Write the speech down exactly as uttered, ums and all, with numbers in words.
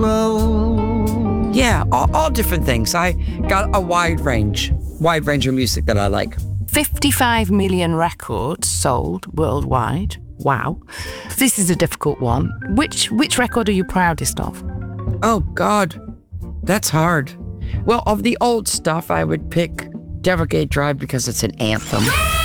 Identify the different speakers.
Speaker 1: slow.
Speaker 2: Yeah, all, all different things. I got a wide range, wide range of music that I like.
Speaker 3: fifty-five million records sold worldwide. Wow. This is a difficult one. Which which record are you proudest of?
Speaker 2: Oh, God. That's hard. Well, of the old stuff, I would pick Devil Gate Drive because it's an anthem.